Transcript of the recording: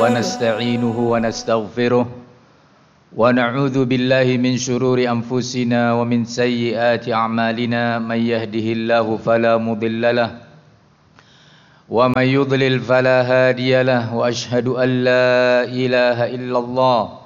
ونستعينه ونستغفره ونعوذ بالله من شرور أنفسنا ومن سيئات أعمالنا من يهده الله فلا مضل له ومن يضلل فلا هادي له وأشهد أن لا إله إلا الله